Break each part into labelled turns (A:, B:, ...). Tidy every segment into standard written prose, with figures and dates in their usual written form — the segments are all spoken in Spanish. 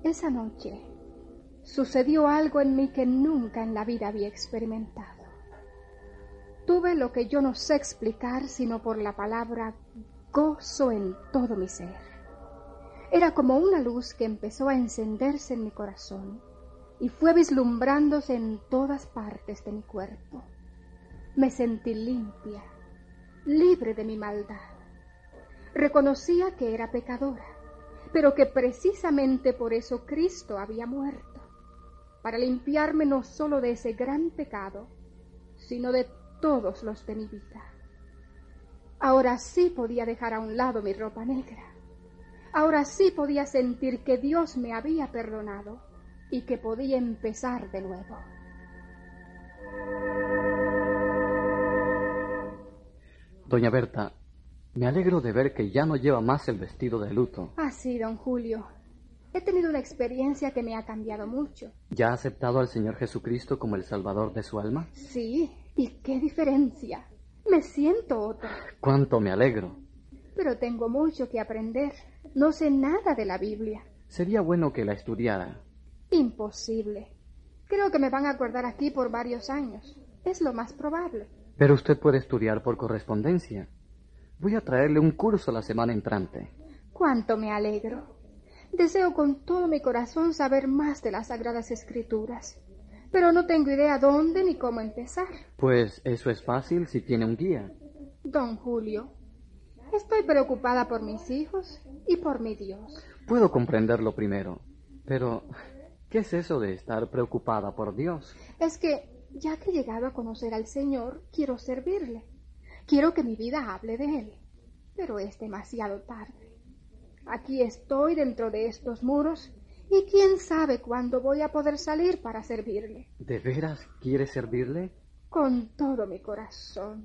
A: Esa noche sucedió algo en mí que nunca en la vida había experimentado. Tuve lo que yo no sé explicar sino por la palabra gozo en todo mi ser. Era como una luz que empezó a encenderse en mi corazón y fue vislumbrándose en todas partes de mi cuerpo. Me sentí limpia, libre de mi maldad. Reconocía que era pecadora, pero que precisamente por eso Cristo había muerto, para limpiarme no solo de ese gran pecado, sino de todos los de mi vida. Ahora sí podía dejar a un lado mi ropa negra. Ahora sí podía sentir que Dios me había perdonado y que podía empezar de nuevo.
B: Doña Berta, me alegro de ver que ya no lleva más el vestido de luto.
A: Sí, don Julio. He tenido una experiencia que me ha cambiado mucho.
B: ¿Ya ha aceptado al Señor Jesucristo como el Salvador de su alma?
A: Sí, ¿y qué diferencia? Me siento otra.
B: ¡Cuánto me alegro!
A: Pero tengo mucho que aprender. No sé nada de la Biblia.
B: Sería bueno que la estudiara.
A: Imposible. Creo que me van a guardar aquí por varios años. Es lo más probable.
B: Pero usted puede estudiar por correspondencia. Voy a traerle un curso la semana entrante.
A: ¡Cuánto me alegro! Deseo con todo mi corazón saber más de las Sagradas Escrituras, pero no tengo idea dónde ni cómo empezar.
B: Pues eso es fácil si tiene un guía.
A: Don Julio, estoy preocupada por mis hijos y por mi Dios.
B: Puedo comprenderlo primero, pero ¿qué es eso de estar preocupada por Dios?
A: Es que, ya que he llegado a conocer al Señor, quiero servirle. Quiero que mi vida hable de Él, pero es demasiado tarde. Aquí estoy dentro de estos muros y quién sabe cuándo voy a poder salir para servirle.
B: ¿De veras quiere servirle?
A: Con todo mi corazón.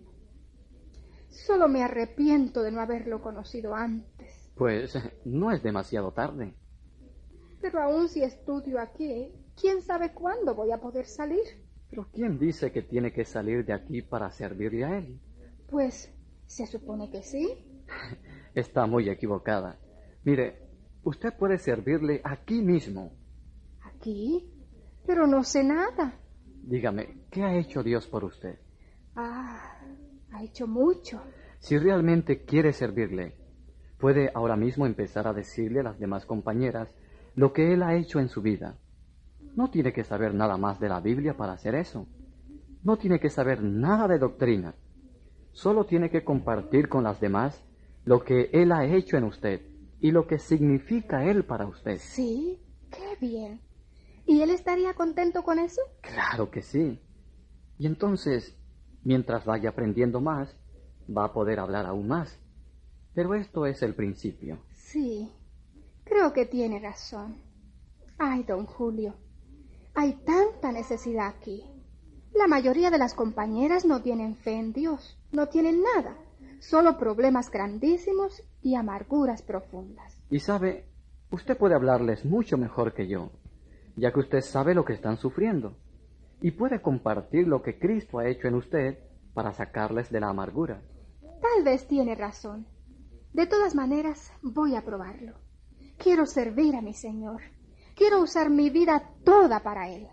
A: Solo me arrepiento de no haberlo conocido antes.
B: Pues no es demasiado tarde.
A: Pero aún si estudio aquí, quién sabe cuándo voy a poder salir.
B: ¿Pero quién dice que tiene que salir de aquí para servirle a Él?
A: Pues se supone que sí.
B: Está muy equivocada. Mire, usted puede servirle aquí mismo.
A: ¿Aquí? Pero no sé nada.
B: Dígame, ¿qué ha hecho Dios por usted?
A: Ha hecho mucho.
B: Si realmente quiere servirle, puede ahora mismo empezar a decirle a las demás compañeras lo que Él ha hecho en su vida. No tiene que saber nada más de la Biblia para hacer eso. No tiene que saber nada de doctrina. Solo tiene que compartir con las demás lo que Él ha hecho en usted y lo que significa Él para usted.
A: Sí, qué bien. ¿Y Él estaría contento con eso?
B: Claro que sí. Y entonces, mientras vaya aprendiendo más, va a poder hablar aún más. Pero esto es el principio.
A: Sí, creo que tiene razón. Ay, don Julio, hay tanta necesidad aquí. La mayoría de las compañeras no tienen fe en Dios, no tienen nada, solo problemas grandísimos y amarguras profundas.
B: Y sabe, usted puede hablarles mucho mejor que yo, ya que usted sabe lo que están sufriendo, y puede compartir lo que Cristo ha hecho en usted para sacarles de la amargura.
A: Tal vez tiene razón. De todas maneras, voy a probarlo. Quiero servir a mi Señor. Quiero usar mi vida toda para Él.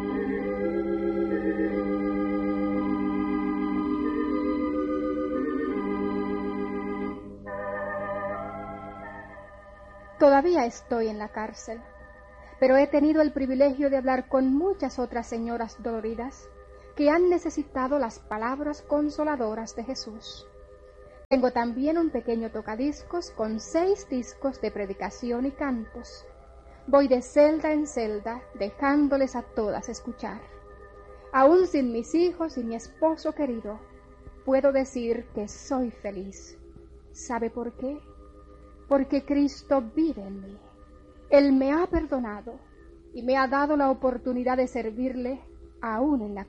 A: Todavía estoy en la cárcel, pero he tenido el privilegio de hablar con muchas otras señoras doloridas que han necesitado las palabras consoladoras de Jesús. Tengo también un pequeño tocadiscos con 6 discos de predicación y cantos. Voy de celda en celda, dejándoles a todas escuchar. Aún sin mis hijos y mi esposo querido, puedo decir que soy feliz. ¿Sabe por qué? Porque Cristo vive en mí. Él me ha perdonado y me ha dado la oportunidad de servirle aún en la